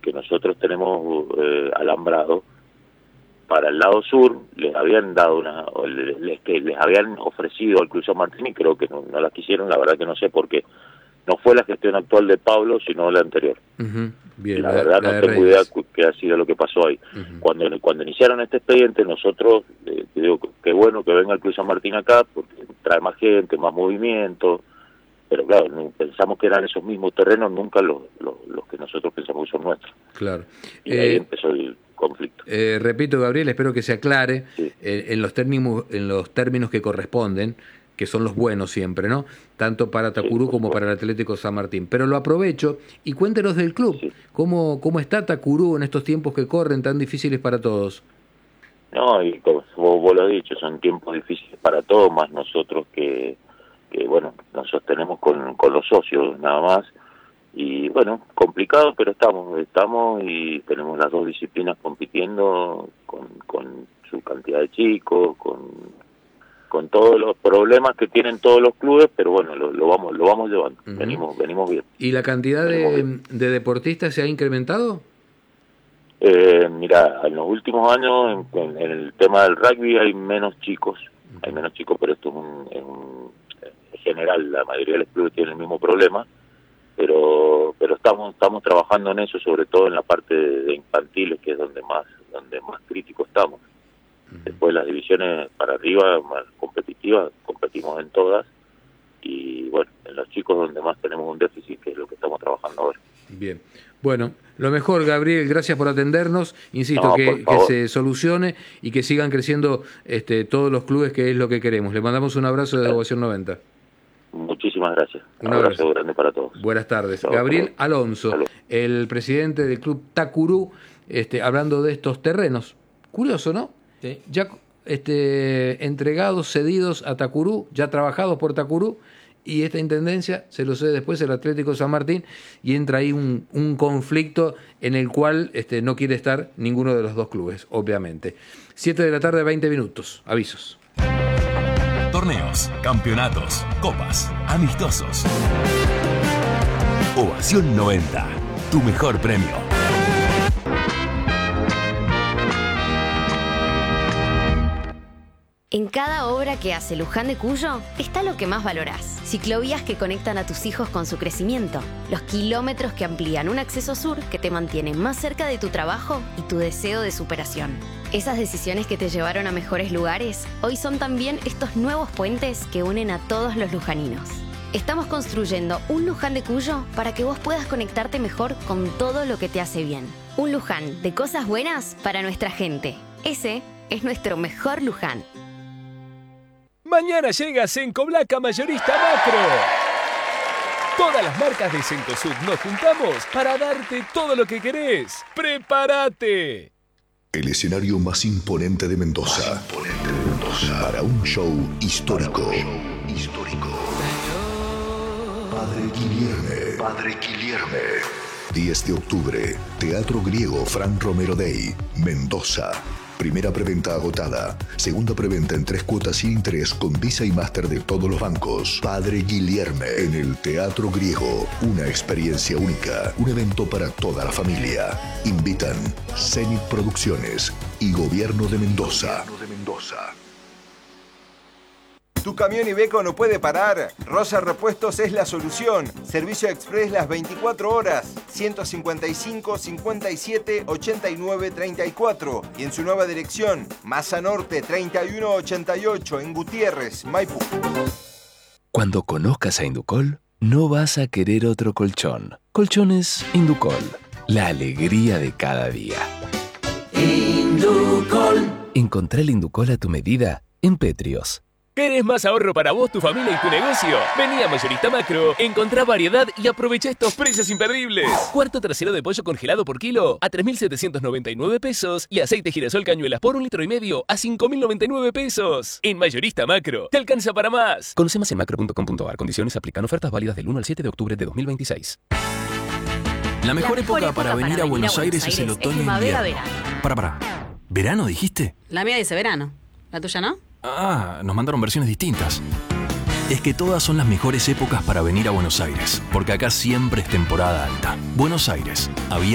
que nosotros tenemos alambrado, para el lado sur les habían dado les habían ofrecido al Club San Martín y creo que no la quisieron, la verdad que no sé por qué. No fue la gestión actual de Pablo, sino la anterior. Bien, la verdad no tengo idea qué ha sido lo que pasó ahí. Cuando iniciaron este expediente, nosotros, te digo, qué bueno que venga el Club San Martín acá, porque trae más gente, más movimiento, pero claro, pensamos que eran esos mismos terrenos, nunca los que nosotros pensamos que son nuestros. Claro. Y ahí empezó el conflicto. Repito, Gabriel, espero que se aclare sí. en los términos que corresponden, que son los buenos siempre, ¿no? Tanto para Tacurú sí, como para el Atlético San Martín. Pero lo aprovecho y cuéntenos del club. Sí. ¿Cómo está Tacurú en estos tiempos que corren tan difíciles para todos? No, y como vos lo has dicho, son tiempos difíciles para todos, más nosotros que bueno, nos sostenemos con los socios nada más. Y bueno, complicado, pero estamos y tenemos las dos disciplinas compitiendo con su cantidad de chicos, con todos los problemas que tienen todos los clubes, pero bueno, lo vamos llevando. Venimos bien. ¿Y la cantidad de deportistas se ha incrementado? Mira, en los últimos años en el tema del rugby hay menos chicos, pero esto es en general, la mayoría de los clubes tienen el mismo problema, pero estamos trabajando en eso, sobre todo en la parte de infantiles, que es donde más críticos estamos. Después las divisiones para arriba, más competitivas, competimos en todas, y bueno, en los chicos donde más tenemos un déficit, que es lo que estamos trabajando ahora. Bien, bueno, lo mejor, Gabriel, gracias por atendernos, insisto, que se solucione y que sigan creciendo todos los clubes, que es lo que queremos. Le mandamos un abrazo de Ovación 90. Muchísimas gracias. Un abrazo grande para todos. Buenas tardes. Chao, Gabriel Alonso, el presidente del club Tacurú, hablando de estos terrenos. Curioso, ¿no? Sí. Ya entregados, cedidos a Tacurú, ya trabajados por Tacurú, y esta intendencia se lo cede después el Atlético San Martín, y entra ahí un conflicto en el cual no quiere estar ninguno de los dos clubes, obviamente. 7:20 p.m, avisos. Torneos, campeonatos, copas, amistosos. Ovación 90, tu mejor premio. En cada obra que hace Luján de Cuyo está lo que más valorás. Ciclovías que conectan a tus hijos con su crecimiento. Los kilómetros que amplían un acceso sur que te mantiene más cerca de tu trabajo y tu deseo de superación. Esas decisiones que te llevaron a mejores lugares, hoy son también estos nuevos puentes que unen a todos los lujaninos. Estamos construyendo un Luján de Cuyo para que vos puedas conectarte mejor con todo lo que te hace bien. Un Luján de cosas buenas para nuestra gente. Ese es nuestro mejor Luján. Mañana llega Sencoblaca Mayorista Macro. Todas las marcas de Cencosud nos juntamos para darte todo lo que querés. ¡Prepárate! El escenario más imponente de Mendoza. Para un show histórico. Padre Guilherme. 10 de octubre, Teatro Griego Fran Romero Day, Mendoza. Primera preventa agotada. Segunda preventa en 3 cuotas sin interés con Visa y Master de todos los bancos. Padre Guilherme en el Teatro Griego. Una experiencia única. Un evento para toda la familia. Invitan Zenit Producciones y Gobierno de Mendoza. Tu camión Iveco no puede parar. Rosa Repuestos es la solución. Servicio express las 24 horas. 155 57 89 34. Y en su nueva dirección, Maza Norte 3188 en Gutiérrez, Maipú. Cuando conozcas a Inducol, no vas a querer otro colchón. Colchones Inducol. La alegría de cada día. Inducol. Encontrá el Inducol a tu medida en Petrios. ¿Querés más ahorro para vos, tu familia y tu negocio? Vení a Mayorista Macro, encontrá variedad y aprovecha estos precios imperdibles. Cuarto trasero de pollo congelado por kilo a 3.799 pesos y aceite girasol cañuelas por 1,5 litros a 5.099 pesos. En Mayorista Macro, te alcanza para más. Conoce más en macro.com.ar. Condiciones aplican. Ofertas válidas del 1 al 7 de octubre de 2026. La mejor época para venir a Buenos Aires es el otoño e invierno. Para. ¿Verano dijiste? La mía dice verano. ¿La tuya no? Ah, nos mandaron versiones distintas. Es que todas son las mejores épocas para venir a Buenos Aires, porque acá siempre es temporada alta. Buenos Aires, abierto.